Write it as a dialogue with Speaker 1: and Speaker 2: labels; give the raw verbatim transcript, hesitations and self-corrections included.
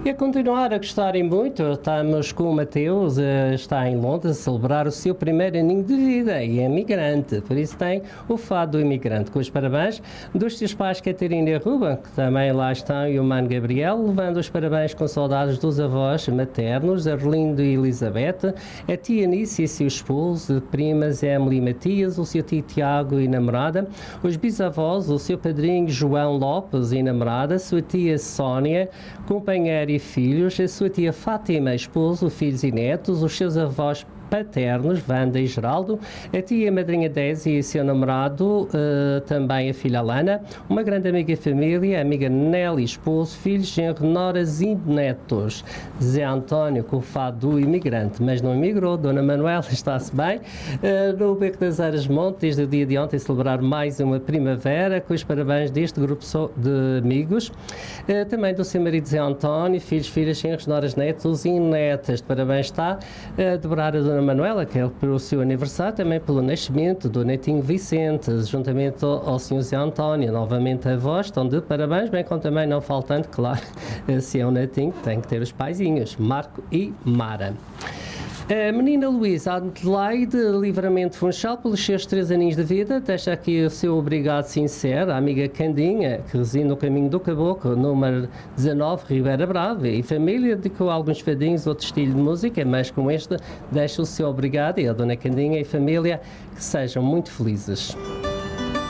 Speaker 1: E a continuar a gostarem muito, estamos com o Mateus, eh, está em Londres a celebrar o seu primeiro aninho de vida e é imigrante, por isso tem o fado do imigrante. Com os parabéns dos seus pais Catarina e Ruben, que também lá estão, e o mano Gabriel, levando os parabéns com saudades dos avós maternos, Arlindo e Elizabeth, a tia Nice e seu esposo, primas Emily e Matias, o seu tio Tiago e namorada, os bisavós, o seu padrinho João Lopes e namorada, a sua tia Sónia, companheira e filhos, a sua tia Fátima, esposo, filhos e netos, os seus avós paternos, Wanda e Geraldo, a tia madrinha Désia e seu namorado, uh, também a filha Alana, uma grande amiga e família, a amiga Nelly, esposo, filhos, genro, noras e netos. Zé António, com o fado do imigrante, mas não emigrou. Dona Manuela está-se bem. Uh, no Beco das Eiras Monte, desde o dia de ontem, celebrar mais uma primavera, com os parabéns deste grupo de amigos. Uh, também do seu marido Zé António, filhos, filhas, genros, noras, netos e netas. De parabéns está a dobrar a Dona Manuela, que é pelo seu aniversário, também pelo nascimento do netinho Vicente, juntamente ao, ao senhor Zé António, novamente avós, estão de parabéns, bem como também não faltando, claro, se é um netinho, tem que ter os paizinhos, Marco e Mara. A menina Luísa Adelaide Livramento Funchal, pelos seus três aninhos de vida, deixa aqui o seu obrigado sincero à amiga Candinha, que reside no caminho do Caboclo, número dezanove, Ribeira Brava, e família, dedicou alguns fadinhos, outro estilo de música, mas com este deixa o seu obrigado, e a dona Candinha e família, que sejam muito felizes.